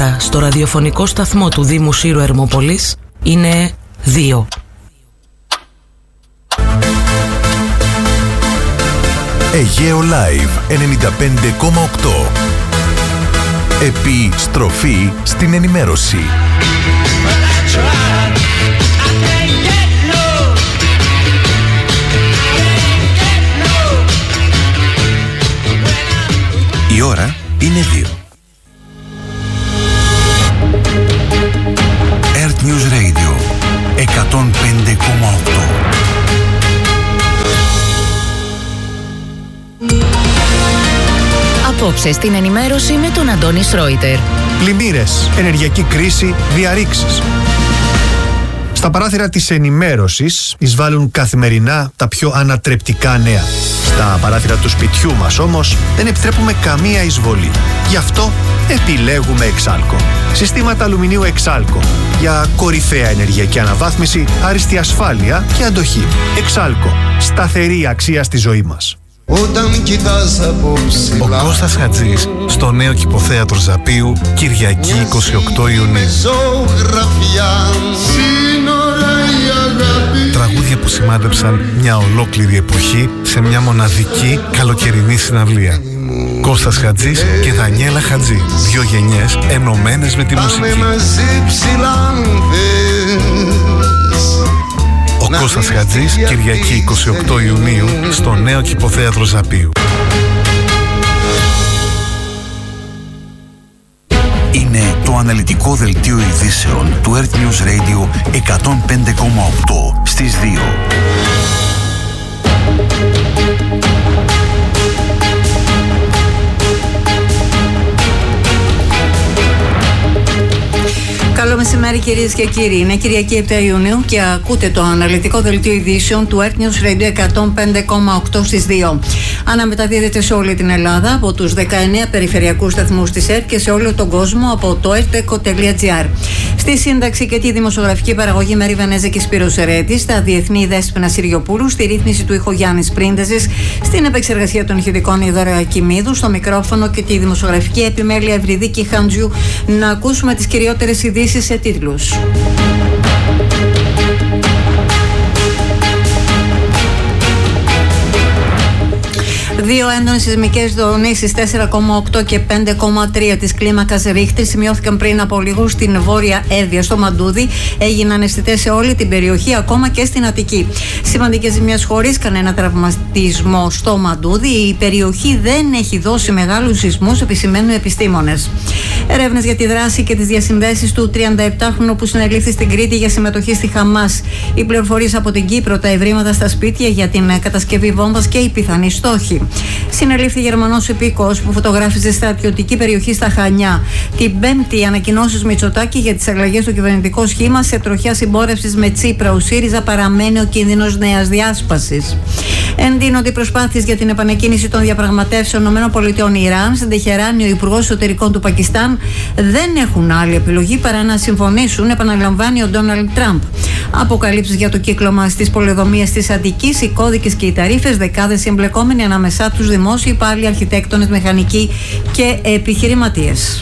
ώρα στο ραδιοφωνικό σταθμό του Δήμου Σύρου Ερμόπολης είναι 2. Αιγαίο Live 95,8. Επιστροφή στην ενημέρωση. Η ώρα είναι 2. Earth News Radio 105,8. Απόψε στην ενημέρωση με τον Αντώνη Σρόιτερ. Πλημμύρες, ενεργειακή κρίση, διαρρήξεις. Στα παράθυρα της ενημέρωσης εισβάλλουν καθημερινά τα πιο ανατρεπτικά νέα. Στα παράθυρα του σπιτιού μας όμως δεν επιτρέπουμε καμία εισβολή. Γι' αυτό επιλέγουμε Εξάλκο. Συστήματα αλουμινίου Εξάλκο για κορυφαία ενεργειακή αναβάθμιση, άριστη ασφάλεια και αντοχή. Εξάλκο. Σταθερή αξία στη ζωή μας. Ο Κώστας Χατζής στο νέο κηποθέατρο Ζαπίου, Κυριακή 28 Ιουνίου. Τραγούδια που σημάδεψαν μια ολόκληρη εποχή σε μια μοναδική καλοκαιρινή συναυλία. Κώστας Χατζής και Δανιέλα Χατζή, 2 γενιές ενωμένες με τη μουσική. Ο Κώστας Χατζής, Κυριακή 28 Ιουνίου, στο νέο κηποθέατρο Ζαπίου. Είναι το αναλυτικό δελτίο ειδήσεων του Earth News Radio 105,8 στις 2. Καλό μεσημέρι κυρίες και κύριοι. Είναι Κυριακή 7 Ιουνίου και ακούτε το αναλυτικό δελτίο ειδήσεων του Earth News Radio 105,8 στις 2. Αναμεταδίδεται σε όλη την Ελλάδα από τους 19 περιφερειακούς σταθμούς της ΕΡΤ και σε όλο τον κόσμο από το erteco.gr. Στη σύνταξη και τη δημοσιογραφική παραγωγή Μέρη Βενέζε και Σπύρος Ερέτης, στα διεθνή Δέσποινα Συριοπούλου, στη ρύθμιση του ήχου Γιάννης Πρίντεζης, στην επεξεργασία των ηχητικών η Δώρα Ακιμίδου, στο μικρόφωνο και τη δημοσιογραφική επιμέλεια Ευρυδίκη Χάντζιου. Να ακούσουμε τις κυριότερες ειδήσεις σε τίτλους. 2 έντονες σεισμικές δονήσεις 4,8 και 5,3 της κλίμακας Ρίχτερ σημειώθηκαν πριν από λίγο στην Βόρεια Εύβοια, στο Μαντούδι. Έγιναν αισθητές σε όλη την περιοχή, ακόμα και στην Αττική. Σημαντικές ζημιές χωρίς κανένα τραυματισμό στο Μαντούδι. Η περιοχή δεν έχει δώσει μεγάλους σεισμούς, επισημαίνουν οι επιστήμονες. Ερεύνες για τη δράση και τις διασυνδέσεις του 37χρονου που συνελήφθη στην Κρήτη για συμμετοχή στη Χαμάς. Οι πληροφορίες από την Κύπρο, τα ευρήματα στα σπίτια για την κατασκευή βόμβας και οι πιθανοί στόχοι. Συνελήφθη Γερμανός υπήκοος που φωτογράφιζε στρατιωτική περιοχή στα Χανιά. Την Πέμπτη, ανακοινώσεις Μητσοτάκη για τις αλλαγές στο κυβερνητικό σχήμα σε τροχιά συμπόρευσης με Τσίπρα. Ο ΣΥΡΙΖΑ παραμένει ο κίνδυνος νέας διάσπασης. Εντείνονται οι προσπάθειες για την επανεκκίνηση των διαπραγματεύσεων ΗΠΑ-Ιράν. Στην Τεχεράνη, ο Υπουργός Εσωτερικών του Πακιστάν δεν έχουν άλλη επιλογή παρά να συμφωνήσουν, επαναλαμβάνει ο Ντόναλντ Τραμπ. Αποκαλύψεις για το κύκλωμα στις πολεοδομίες της Αττικής, οι κώδικες και οι ταρίφες, δεκάδες εμπλεκόμενοι ανάμεσά τους δημόσιοι υπάλληλοι, αρχιτέκτονες, μηχανικοί και επιχειρηματίες.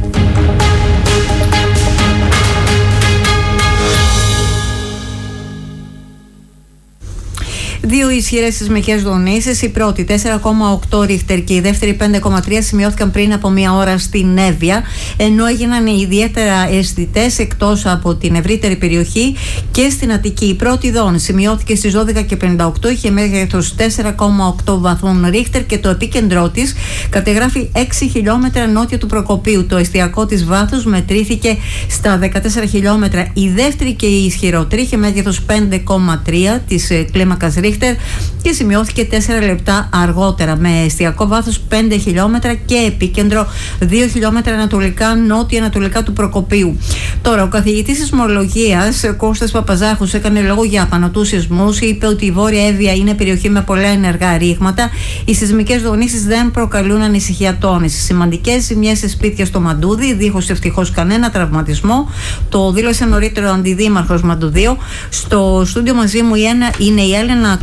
2 ισχυρές σεισμικές δονήσεις. Η πρώτη 4,8 Ρίχτερ και η δεύτερη 5,3 σημειώθηκαν πριν από μία ώρα στην Εύβοια, ενώ έγιναν ιδιαίτερα αισθητές εκτός από την ευρύτερη περιοχή και στην Αττική. Η πρώτη δόνη σημειώθηκε στις 12:58, είχε μέγεθος 4,8 βαθμών Ρίχτερ και το επίκεντρό της κατεγράφει 6 χιλιόμετρα νότια του Προκοπίου. Το εστιακό της βάθος μετρήθηκε στα 14 χιλιόμετρα. Η δεύτερη και η ισχυρότερη είχε μέγεθος 5,3 της κλίμακας Ρίχτερ και σημειώθηκε 4 λεπτά αργότερα, με εστιακό βάθος 5 χιλιόμετρα και επίκεντρο 2 χιλιόμετρα νότια-ανατολικά του Προκοπίου. Τώρα, ο καθηγητής σεισμολογίας Κώστας Παπαζάχος έκανε λόγο για απανωτούς σεισμούς. Είπε ότι η Βόρεια Εύβοια είναι περιοχή με πολλά ενεργά ρήγματα. Οι σεισμικές δονήσεις δεν προκαλούν ανησυχία τόνισης. Σημαντικές ζημιές σε σπίτια στο Μαντούδι, δίχως ευτυχώς κανένα τραυματισμό. Το δήλωσε νωρίτερο ο αντιδήμαρχος Μαντουδίου. Στο στούντιο μαζί μου είναι η Έλενα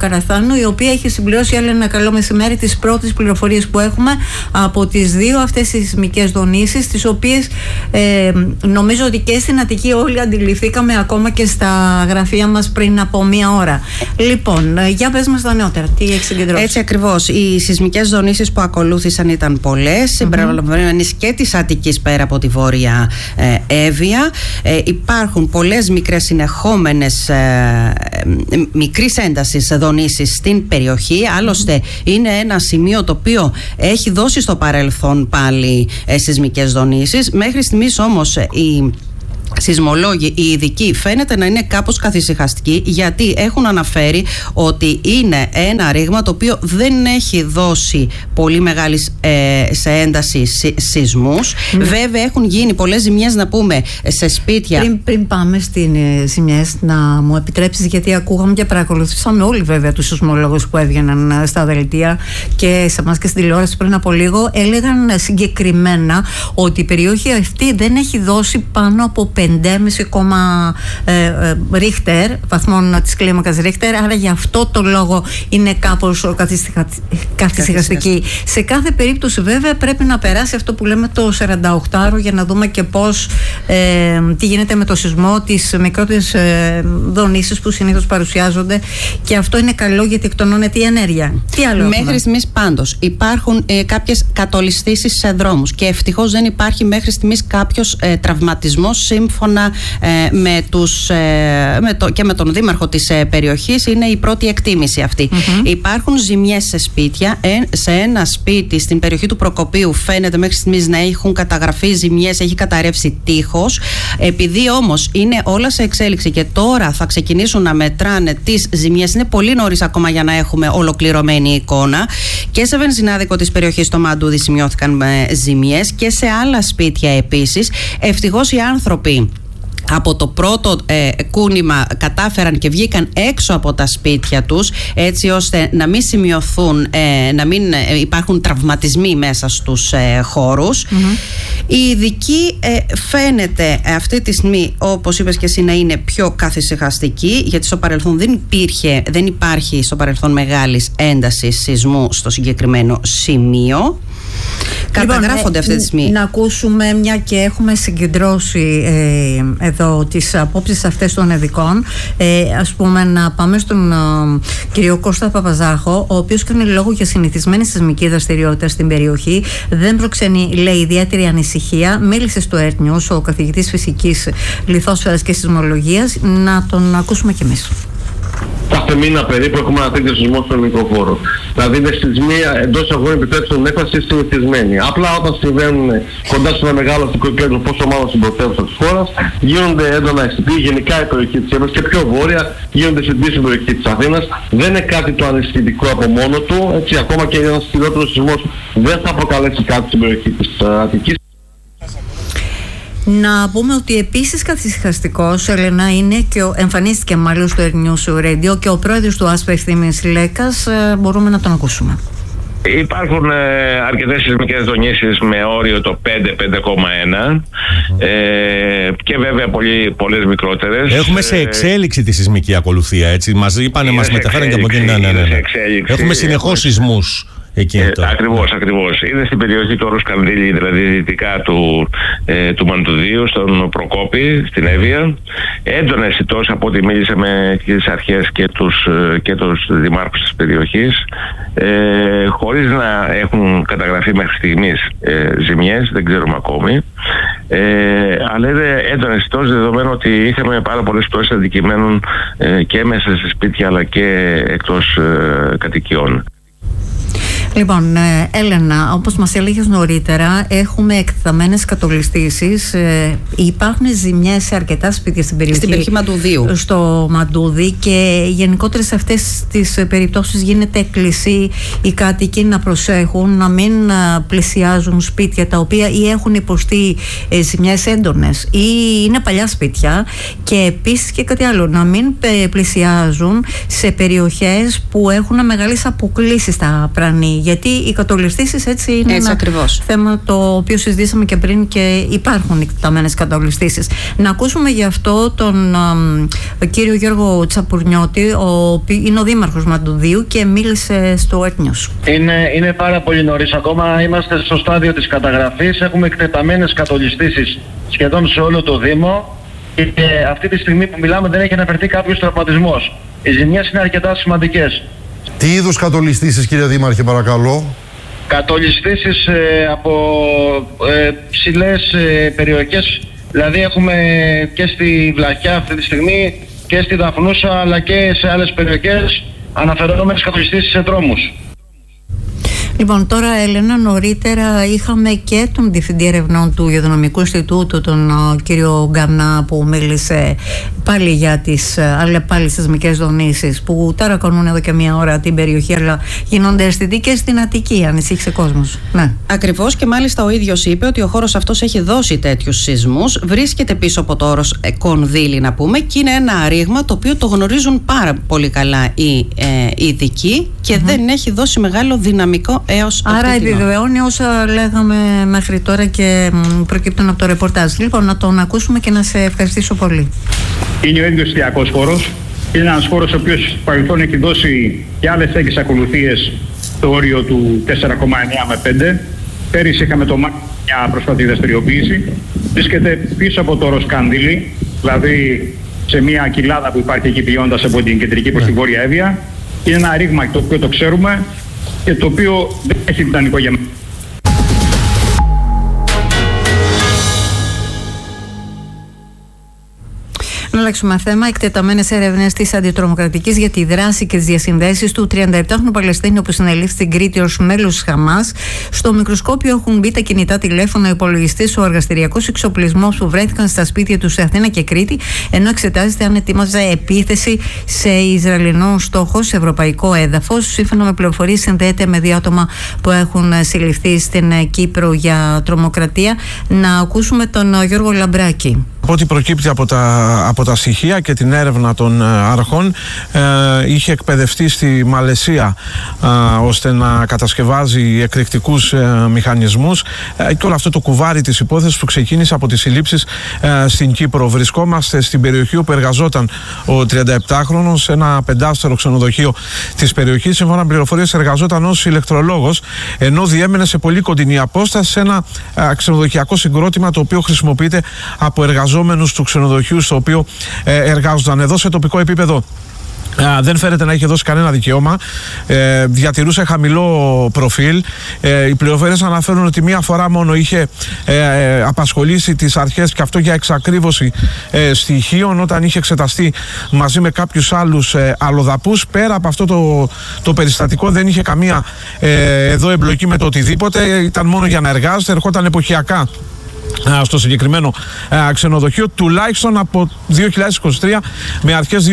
Καραθάνου, η οποία έχει συμπληρώσει, Έλενα, καλό μεσημέρι, τις πρώτες πληροφορίες που έχουμε από τις δύο αυτές τις σεισμικές δονήσεις, τις οποίες νομίζω ότι και στην Αττική όλοι αντιληφθήκαμε ακόμα και στα γραφεία μας πριν από μία ώρα. Λοιπόν, για πες μας τα νεότερα, τι έχει συγκεντρώσει. Έτσι ακριβώς. Οι σεισμικές δονήσεις που ακολούθησαν ήταν πολλές, συμπεριλαμβανομένες και της Αττικής πέρα από τη Βόρεια Εύβοια. Υπάρχουν πολλές μικρές συνεχόμενες μικρής έντασης δονήσεις στην περιοχή. Άλλωστε είναι ένα σημείο το οποίο έχει δώσει στο παρελθόν πάλι σεισμικές δονήσεις. Μέχρι στιγμής όμως οι σεισμολόγοι, οι ειδικοί, φαίνεται να είναι κάπως καθησυχαστικοί, γιατί έχουν αναφέρει ότι είναι ένα ρήγμα το οποίο δεν έχει δώσει πολύ μεγάλη σε ένταση σεισμούς. Βέβαια έχουν γίνει πολλές ζημιές, να πούμε, σε σπίτια. Πριν πάμε στις ζημιές, να μου επιτρέψεις, γιατί ακούγαμε και παρακολουθήσαμε όλοι βέβαια τους σεισμολόγους που έβγαιναν στα δελτία και σε εμάς και στην τηλεόραση πριν από λίγο, έλεγαν συγκεκριμένα ότι η περιοχή αυτή δεν έχει δώσει πάνω από 5,5 Ρίχτερ, βαθμών της κλίμακας Ρίχτερ, άρα γι' αυτό το λόγο είναι κάπως καθησυχαστική. Σε κάθε περίπτωση βέβαια πρέπει να περάσει αυτό που λέμε το 48ωρο για να δούμε και πώς τι γίνεται με το σεισμό, τις μικρότερες δονήσεις που συνήθως παρουσιάζονται, και αυτό είναι καλό γιατί εκτονώνεται η ενέργεια. Τι άλλο μέχρι στιγμής πάντως υπάρχουν κάποιες κατολιστήσεις σε δρόμους και ευτυχώς δεν υπάρχει μέχρι στιγμής κάποιος τραυματισμός, σύμφωνα και με τον δήμαρχο της περιοχής. Είναι η πρώτη εκτίμηση αυτή. Υπάρχουν ζημιές σε σπίτια. Σε ένα σπίτι στην περιοχή του Προκοπίου φαίνεται μέχρι στιγμής να έχουν καταγραφεί ζημιές, έχει καταρρεύσει τείχος. Επειδή όμως είναι όλα σε εξέλιξη και τώρα θα ξεκινήσουν να μετράνε τις ζημιές, είναι πολύ νωρίς ακόμα για να έχουμε ολοκληρωμένη εικόνα. Και σε βενζινάδικο της περιοχής στο Μαντούδι σημειώθηκαν ζημιές και σε άλλα σπίτια επίσης. Ευτυχώς οι άνθρωποι από το πρώτο κούνημα κατάφεραν και βγήκαν έξω από τα σπίτια τους, έτσι ώστε να μην σημειωθούν, να μην υπάρχουν τραυματισμοί μέσα στους χώρους. Η ειδική φαίνεται αυτή τη στιγμή, όπως είπες και εσύ, να είναι πιο καθησυχαστική, γιατί στο παρελθόν δεν υπάρχει στο παρελθόν μεγάλης έντασης σεισμού στο συγκεκριμένο σημείο. Καταγράφονται αυτή τη στιγμή. Να ακούσουμε, μια και έχουμε συγκεντρώσει εδώ τις απόψεις αυτές των ειδικών, ας πούμε να πάμε στον κύριο Κώστα Παπαζάχο, ο οποίος κάνει λόγο για συνηθισμένη σεισμική δραστηριότητα στην περιοχή. Δεν προξενεί, λέει, ιδιαίτερη ανησυχία. Μίλησε στο Earth News ο καθηγητής φυσικής λιθόσφαιρας και σεισμολογίας. Να τον ακούσουμε κι εμείς. Κάθε μήνα περίπου έχουμε ένα τέτοιο σεισμό στον μικρόχωρο. Δηλαδή είναι σεισμοί εντός αγώνων επιτρέψεων έκφραση συνηθισμένοι. Απλά όταν συμβαίνουν κοντά σε ένα μεγάλο αστικό κέντρο, πόσο μάλλον στην πρωτεύουσα της χώρας, γίνονται έντονα αισθητοί. Γενικά η περιοχή της Εύβοιας και πιο βόρεια γίνονται αισθητοί στην περιοχή της Αθήνας. Δεν είναι κάτι το ανησυχητικό από μόνο του. Έτσι, ακόμα και ένας χειρότερος σεισμός δεν θα προκαλέσει κάτι στην περιοχή της Αττικής. Να πούμε ότι επίσης καθησυχαστικός, Έλενα, είναι και εμφανίστηκε μάλλον στο Earth News Radio και ο πρόεδρος του ΑΣΠΑ Ευθύμης Λέκας. Μπορούμε να τον ακούσουμε. Υπάρχουν αρκετές σεισμικές δονήσεις με όριο το 5,1 και βέβαια πολλές μικρότερες. Έχουμε σε εξέλιξη τη σεισμική ακολουθία, έτσι. Μας είπανε, μας μεταφέραν και από εκεί. Ναι. Έχουμε συνεχώς σεισμούς. Ακριβώς. Είναι στην περιοχή του όρου Σκανδύλη, δηλαδή δυτικά του Μαντουδίου, στον Προκόπη, στην Εύβοια. Έντονα αισθητός από ό,τι μίλησε με τις αρχές και τους δημάρχους της περιοχής, χωρίς να έχουν καταγραφεί μέχρι στιγμής ζημιές, δεν ξέρουμε ακόμη. Αλλά είναι έντονα αισθητός, δεδομένου ότι είχαμε πάρα πολλές πτώσεις αντικειμένων και μέσα σε σπίτια αλλά και εκτός κατοικιών. Λοιπόν, Έλενα, όπως μας έλεγες νωρίτερα, έχουμε εκτεταμένες κατολιστήσεις. Υπάρχουν ζημιές σε αρκετά σπίτια στην περιοχή. Στην περιοχή Μαντουδίου. Στο Μαντούδι, και γενικότερα σε αυτές τις περιπτώσεις γίνεται έκκληση οι κάτοικοι να προσέχουν, να μην πλησιάζουν σπίτια τα οποία ή έχουν υποστεί ζημιές έντονες ή είναι παλιά σπίτια, και επίσης και κάτι άλλο, να μην πλησιάζουν σε περιοχές που έχουν μεγάλες αποκλίσεις στα πρανή. Γιατί οι κατολιστήσεις έτσι είναι ένα ακριβώς θέμα το οποίο συζητήσαμε και πριν και υπάρχουν εκτεταμένες κατολιστήσεις. Να ακούσουμε γι' αυτό τον κύριο Γιώργο Τσαπουρνιώτη, είναι ο δήμαρχος Μαντουδίου και μίλησε στο Earth News. Είναι πάρα πολύ νωρίς ακόμα, είμαστε στο στάδιο της καταγραφής, έχουμε εκτεταμένες κατολιστήσεις σχεδόν σε όλο το Δήμο και αυτή τη στιγμή που μιλάμε δεν έχει αναφερθεί κάποιος τραυματισμός. Οι ζημιές είναι αρκετά σημαντικές. Τι είδους κατολιστήσεις, κύριε Δήμαρχε, παρακαλώ? Κατολιστήσεις από ψηλές περιοχές, δηλαδή έχουμε και στη Βλαχιά αυτή τη στιγμή και στη Δαφνούσα αλλά και σε άλλες περιοχές αναφερόμενες κατολιστήσεις σε δρόμους. Λοιπόν, τώρα, Έλενα, νωρίτερα είχαμε και τον Διευθυντή Ερευνών του Υγειονομικού Ινστιτούτου, τον κύριο Γκαμνά, που μίλησε πάλι για τις σεισμικές δονήσεις που ταρακονούν εδώ και μία ώρα την περιοχή, αλλά γίνονται αισθητοί και στην Αττική, ανησύχησε κόσμος. Ναι. Ακριβώς, και μάλιστα ο ίδιος είπε ότι ο χώρος αυτός έχει δώσει τέτοιους σεισμούς, βρίσκεται πίσω από το όρος Κονδύλι, να πούμε, και είναι ένα ρήγμα το οποίο το γνωρίζουν πάρα πολύ καλά οι ειδικοί και δεν έχει δώσει μεγάλο δυναμικό έως αυτή. Άρα επιβεβαιώνει όσα λέγαμε μέχρι τώρα και προκύπτουν από το ρεπορτάζ. Λοιπόν, να τον ακούσουμε και να σε ευχαριστήσω πολύ. Είναι ο ίδιος εστιακός χώρος. Είναι ένας χώρος ο οποίος στο παρελθόν έχει δώσει και άλλες 6 ακολουθίες στο όριο του 4,9 με 5. Πέρυσι είχαμε το ΜΑΚ μια πρόσφατη δραστηριοποίηση. Βρίσκεται πίσω από το όρος Καντήλι, δηλαδή σε μια κοιλάδα που υπάρχει εκεί πηγαίνοντας από την κεντρική προς την βόρεια Εύβοια. Είναι ένα ρήγμα το οποίο το ξέρουμε και το οποίο δεν έχει ιδανικό για μένα. Να αλλάξουμε θέμα. Εκτεταμένες έρευνες της αντιτρομοκρατικής για τη δράση και τις διασυνδέσεις του 37χρονου Παλαιστίνιου που συνελήφθη στην Κρήτη ως μέλος της Χαμάς. Στο μικροσκόπιο έχουν μπει τα κινητά τηλέφωνα, ο υπολογιστής, ο εργαστηριακός εξοπλισμός που βρέθηκαν στα σπίτια του σε Αθήνα και Κρήτη, ενώ εξετάζεται αν ετοίμαζε επίθεση σε Ισραηλινό στόχο σε ευρωπαϊκό έδαφος. Σύμφωνα με πληροφορίες, συνδέεται με 2 άτομα που έχουν συλληφθεί στην Κύπρο για τρομοκρατία. Να ακούσουμε τον Γιώργο Λαμπράκη. Από ό,τι προκύπτει από τα στοιχεία και την έρευνα των αρχών, είχε εκπαιδευτεί στη Μαλαισία ώστε να κατασκευάζει εκρηκτικούς μηχανισμούς και όλο αυτό το κουβάρι της υπόθεσης που ξεκίνησε από τις συλλήψεις στην Κύπρο. Βρισκόμαστε στην περιοχή όπου εργαζόταν ο 37χρονος, σε ένα 5-άστερο ξενοδοχείο της περιοχής. Σύμφωνα με πληροφορίες, εργαζόταν ως ηλεκτρολόγος, ενώ διέμενε σε πολύ κοντινή απόσταση σε ένα ξενοδοχειακό συγκρότημα το οποίο χρησιμοποιείται από εργαζόμενους του ξενοδοχείου στο οποίο εργάζονταν. Εδώ σε τοπικό επίπεδο δεν φαίνεται να είχε δώσει κανένα δικαίωμα, διατηρούσε χαμηλό προφίλ. Οι πληροφορίες αναφέρουν ότι μία φορά μόνο είχε απασχολήσει τις αρχές, και αυτό για εξακρίβωση στοιχείων, όταν είχε εξεταστεί μαζί με κάποιους άλλους αλλοδαπούς. Πέρα από αυτό το περιστατικό δεν είχε καμία εδώ εμπλοκή με το οτιδήποτε, ήταν μόνο για να εργάζεται, ερχόταν εποχιακά στο συγκεκριμένο ξενοδοχείο, τουλάχιστον από 2023 με αρχές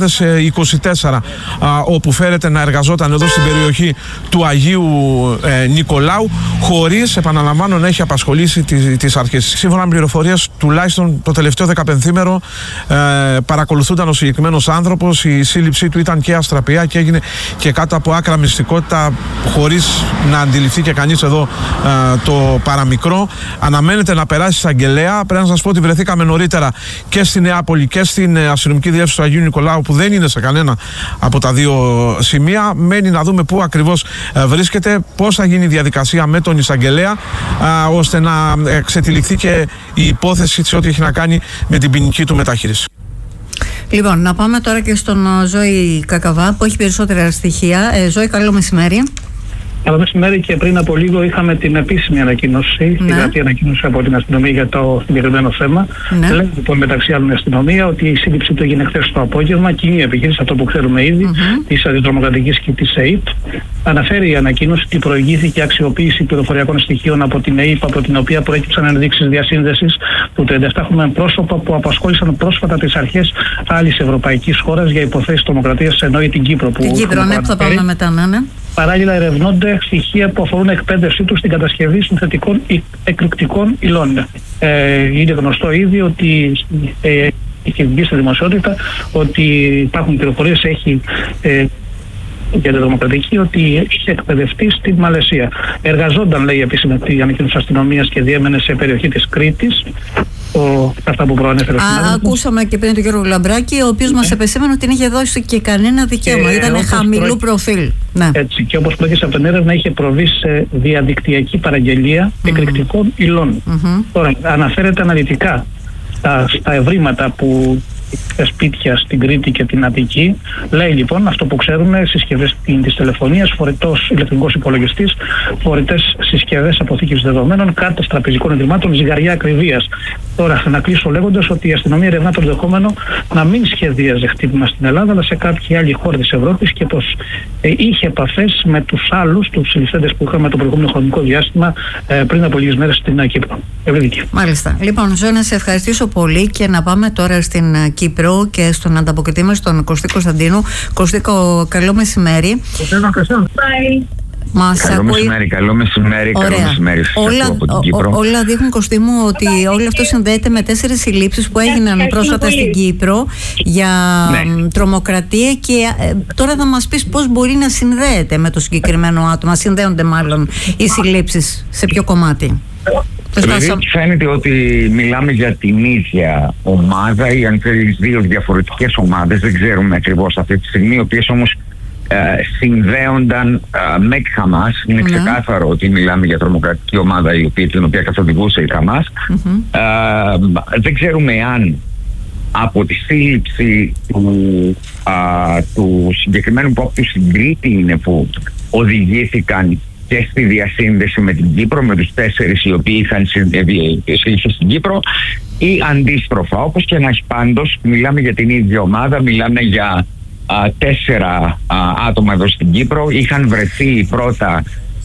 2024, όπου φέρεται να εργαζόταν εδώ στην περιοχή του Αγίου Νικολάου, χωρίς, επαναλαμβάνω, να έχει απασχολήσει τις αρχές. Σύμφωνα με πληροφορίες, τουλάχιστον το τελευταίο 15ήμερο παρακολουθούνταν ο συγκεκριμένος άνθρωπος. Η σύλληψή του ήταν και αστραπία και έγινε και κάτω από άκρα μυστικότητα, χωρίς να αντιληφθεί και κανείς εδώ το παραμικρό. Αναμένεται να περάσει εισαγγελέα. Πρέπει να σας πω ότι βρεθήκαμε νωρίτερα και στη Νεάπολη και στην αστυνομική διεύθυνση του Αγίου Νικολάου, που δεν είναι σε κανένα από τα 2 σημεία. Μένει να δούμε πού ακριβώς βρίσκεται, πώς θα γίνει η διαδικασία με τον εισαγγελέα, ώστε να ξετυλιχθεί και η υπόθεση σε ό,τι έχει να κάνει με την ποινική του μεταχείριση. Λοιπόν, να πάμε τώρα και στον Ζώη Κακαβά, που έχει περισσότερα στοιχεία. Ζώη, καλό μεσημέρι. Καλό μεσημέρι, και πριν από λίγο είχαμε την επίσημη ανακοίνωση, τη γραπτή ανακοίνωση από την αστυνομία για το συγκεκριμένο θέμα. Λέει λοιπόν μεταξύ άλλων η αστυνομία ότι η σύλληψη του έγινε χθες το απόγευμα, κοινή επιχείρηση, αυτό που ξέρουμε ήδη, της αντιτρομοκρατικής και της ΕΕΠ. Αναφέρει η ανακοίνωση ότι προηγήθηκε αξιοποίηση πληροφοριακών στοιχείων από την ΕΕΠ, από την οποία προέκυψαν ενδείξεις διασύνδεσης του 37χρονου πρόσωπα που απασχόλησαν πρόσφατα τις αρχές άλλης ευρωπαϊκής χώρας για υποθέσεις τρομοκρατίας, εννοεί την Κύπρο. Την Κύπρο, ναι, που θα πάμε μετά, ναι. Παράλληλα, ερευνώνται στοιχεία που αφορούν εκπαίδευσή του στην κατασκευή συνθετικών εκρηκτικών υλών. Είναι γνωστό ήδη ότι έχει βγει στη δημοσιότητα ότι υπάρχουν πληροφορίες, έχει για τη Δημοκρατική ότι είχε εκπαιδευτεί στη Μαλαισία. Εργαζόταν, λέει επίσημα, η ανακοίνωση αστυνομίας και διέμενε σε περιοχή της Κρήτης. Αυτά που προανέφερε. Ακούσαμε και πριν τον κύριο Λαμπράκη, ο οποίος μας επεσήμανε ότι δεν είχε δώσει και κανένα δικαίωμα. Ήταν χαμηλού προφίλ. Ναι. Έτσι, και όπως προέκυψε από την έρευνα, είχε προβεί σε διαδικτυακή παραγγελία εκρηκτικών υλών. Τώρα, αναφέρεται αναλυτικά στα ευρήματα που σπίτια στην Κρήτη και την Αττική. Λέει λοιπόν αυτό που ξέρουμε: συσκευές της τηλεφωνίας, φορητός ηλεκτρονικός υπολογιστής, φορητές συσκευές αποθήκης δεδομένων, κάρτες τραπεζικών ιδρυμάτων, ζυγαριά ακριβίας. Τώρα, να κλείσω λέγοντας ότι η αστυνομία ερευνά το ενδεχόμενο να μην σχεδίαζε χτύπημα στην Ελλάδα, αλλά σε κάποια άλλη χώρα της Ευρώπης και πως είχε επαφές με τους άλλους, τους συλληφθέντες που είχαμε το προηγούμενο χρονικό διάστημα πριν από λίγες μέρες στην Κύπρο. Μάλιστα. Λοιπόν, Ζωή, να σε ευχαριστήσω πολύ και να πάμε τώρα στην Κύπρο και στον ανταποκριτή μας, τον Κωστή Κωνσταντίνου. Κωστίκο, καλό μεσημέρι. Καλό μεσημέρι από την Κύπρο. Όλα δείχνουν, Κωστή μου, ότι όλο αυτό συνδέεται με 4 συλλήψεις που έγιναν πρόσφατα στην Κύπρο για τρομοκρατία και τώρα θα μας πεις πώς μπορεί να συνδέεται με το συγκεκριμένο άτομο, συνδέονται μάλλον οι συλλήψεις, σε ποιο κομμάτι. Επειδή φαίνεται ότι μιλάμε για την ίδια ομάδα ή αν θέλεις 2 διαφορετικές ομάδες, δεν ξέρουμε ακριβώς αυτή τη στιγμή, οι οποίες όμως συνδέονταν με τη Χαμάς. Είναι ξεκάθαρο ότι μιλάμε για τρομοκρατική ομάδα την οποία καθοδηγούσε η Χαμάς. Δεν ξέρουμε αν από τη σύλληψη του συγκεκριμένου πόπτου στην Κρήτη είναι που οδηγήθηκαν και στη διασύνδεση με την Κύπρο, με τους 4 οι οποίοι είχαν συλληφθεί στην Κύπρο, ή αντίστροφα. Όπως και να έχει, πάντως μιλάμε για την ίδια ομάδα, μιλάμε για 4 άτομα εδώ στην Κύπρο. Είχαν βρεθεί πρώτα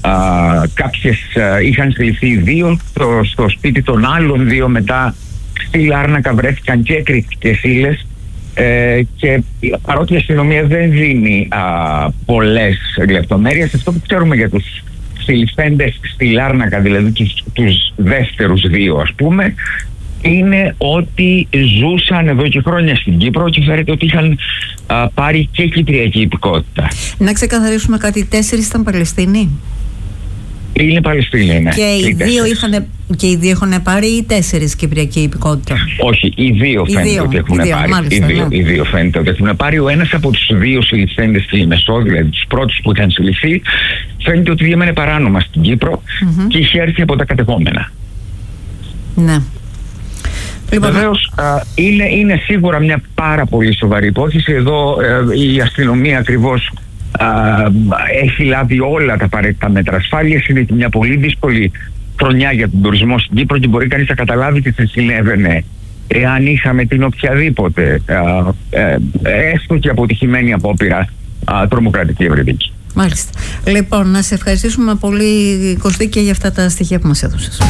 είχαν συλληφθεί 2 στο σπίτι των άλλων 2, μετά στη Λάρνακα βρέθηκαν και εκρηκτικές ύλες, και παρότι η αστυνομία δεν δίνει πολλές λεπτομέρειες, αυτό που ξέρουμε για τους συλληφθέντες στη Λάρνακα, δηλαδή τους δεύτερους 2 ας πούμε, είναι ότι ζούσαν εδώ και χρόνια στην Κύπρο και φέρεται ότι είχαν πάρει και κυπριακή υπηκότητα. Να ξεκαθαρίσουμε κάτι, 4 ήταν Παλαιστίνοι. Είναι Παλαιστίνοι, ναι. Και οι 2 έχουν πάρει ή 4 κυπριακή υπηκότητα? Όχι, οι 2 φαίνεται ότι έχουν πάρει. Μάλιστα, οι δύο φαίνεται ότι έχουν πάρει. Ο ένας από τους 2 συλληφθέντες στη Μεσό, δηλαδή τους πρώτους που είχαν συλληφθεί, φαίνεται ότι διέμενε παράνομα στην Κύπρο και είχε έρθει από τα κατεχόμενα. Ναι. Βεβαίως είναι σίγουρα μια πάρα πολύ σοβαρή υπόθεση. Εδώ η αστυνομία ακριβώς έχει λάβει όλα τα απαραίτητα μέτρα ασφάλειας. Είναι και μια πολύ δύσκολη χρονιά για τον τουρισμό στην Κύπρο και μπορεί κανείς να καταλάβει τι θα συνέβαινε εάν είχαμε την οποιαδήποτε έστω και αποτυχημένη απόπειρα τρομοκρατική ευρετική. Μάλιστα. Λοιπόν, να σε ευχαριστήσουμε πολύ, Κωστή, και για αυτά τα στοιχεία που μας έδωσες.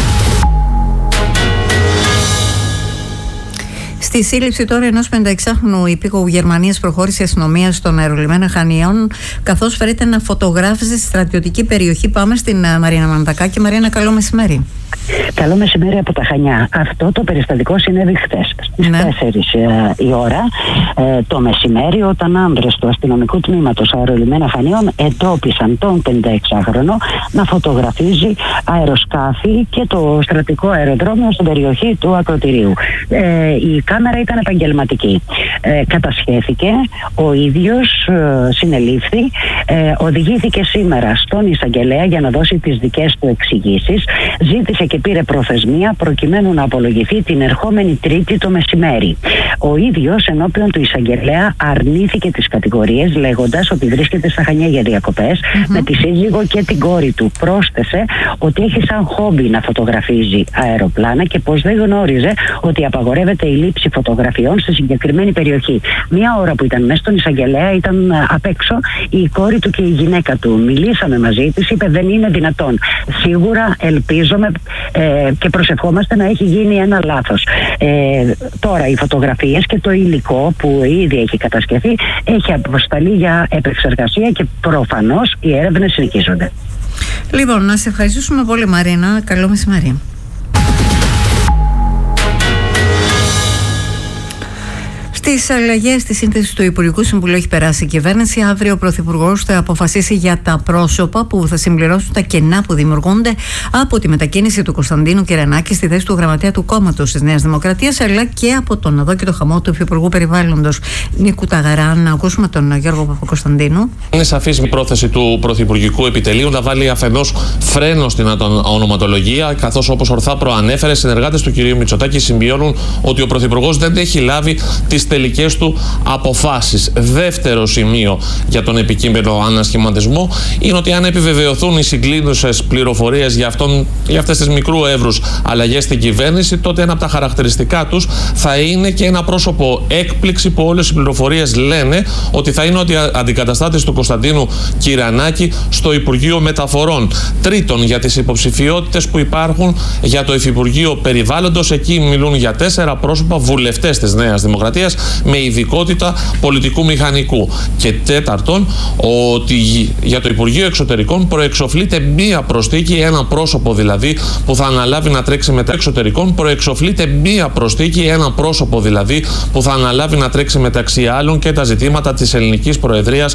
Στη σύλληψη τώρα ενός 56χρονου υπήκοου Γερμανίας προχώρησε η αστυνομία στον αερολιμένα Χανιών, καθώς φέρεται να φωτογράφησε στη στρατιωτική περιοχή. Πάμε στην Μαρίνα Μανδακάκη. Μαρίνα, καλό μεσημέρι. Καλό μεσημέρι από τα Χανιά. Αυτό το περιστατικό συνέβη χθες στις 4 η ώρα το μεσημέρι, όταν άνδρες του αστυνομικού τμήματος αερολιμένα Χανιών εντόπισαν τον 56χρονο να φωτογραφίζει αεροσκάφη και το στρατικό αεροδρόμιο στην περιοχή του ακροτηρίου. Η κάμερα ήταν επαγγελματική. Κατασχέθηκε, ο ίδιος συνελήφθη, οδηγήθηκε σήμερα στον εισαγγελέα για να δώσει τις δικές του εξηγήσεις. Ζήτησε και πήρε προθεσμία προκειμένου να απολογηθεί την ερχόμενη Τρίτη το μεσημέρι. Ο ίδιος ενώπιον του εισαγγελέα αρνήθηκε τις κατηγορίες, λέγοντας ότι βρίσκεται στα Χανιά για διακοπές με τη σύζυγο και την κόρη του. Πρόσθεσε ότι έχει σαν χόμπι να φωτογραφίζει αεροπλάνα και πως δεν γνώριζε ότι απαγορεύεται η λήψη φωτογραφιών στη συγκεκριμένη περιοχή. Μια ώρα που ήταν μέσα στον εισαγγελέα ήταν απ' έξω η κόρη του και η γυναίκα του. Μιλήσαμε μαζί της, είπε δεν είναι δυνατόν. Σίγουρα ελπίζομαι και προσευχόμαστε να έχει γίνει ένα λάθος. Τώρα οι φωτογραφίες και το υλικό που ήδη έχει κατασκευεί έχει αποσταλεί για επεξεργασία και προφανώς οι έρευνες συνεχίζονται. Λοιπόν, να σε ευχαριστήσουμε πολύ, Μαρίνα. Καλό μεσημέρι. Στις αλλαγές στη σύνθεση του Υπουργικού Συμβουλίου έχει περάσει η κυβέρνηση. Αύριο ο Πρωθυπουργός θα αποφασίσει για τα πρόσωπα που θα συμπληρώσουν τα κενά που δημιουργούνται από τη μετακίνηση του Κωνσταντίνου Κυρανάκη στη θέση του γραμματέα του κόμματος της Νέας Δημοκρατίας, αλλά και από τον αδόκητο χαμό του Υφυπουργού Περιβάλλοντος Νίκου Ταγαρά. Να ακούσουμε τον Γιώργο Παπακοσταντίνου. Είναι σαφής η πρόθεση του Πρωθυπουργικού Επιτελείου να βάλει αφενός φρένο στην ονοματολογία, καθώς όπως ορθά προανέφερε, συνεργάτες του κ. Μητσοτάκη σημειώνουν ότι ο Πρωθυπουργός δεν έχει λάβει τις τελικές του αποφάσεις. Δεύτερο σημείο για τον επικείμενο ανασχηματισμό είναι ότι αν επιβεβαιωθούν οι συγκλίνουσες πληροφορίες για αυτές τις μικρού εύρους αλλαγές στην κυβέρνηση, τότε ένα από τα χαρακτηριστικά τους θα είναι και ένα πρόσωπο έκπληξη που όλες οι πληροφορίες λένε ότι θα είναι ότι αντικαταστάτης του Κωνσταντίνου Κυρανάκη στο Υπουργείο Μεταφορών. Τρίτον, για τις υποψηφιότητες που υπάρχουν για το Υφυπουργείο Περιβάλλοντος, εκεί μιλούν για 4 πρόσωπα βουλευτές της Νέας Δημοκρατίας με ειδικότητα πολιτικού μηχανικού. Και τέταρτον, ότι για το Υπουργείο Εξωτερικών προεξοφλείται μία προσθήκη, ένα πρόσωπο δηλαδή που θα αναλάβει να τρέξει μεταξύ άλλων και τα ζητήματα της ελληνικής προεδρίας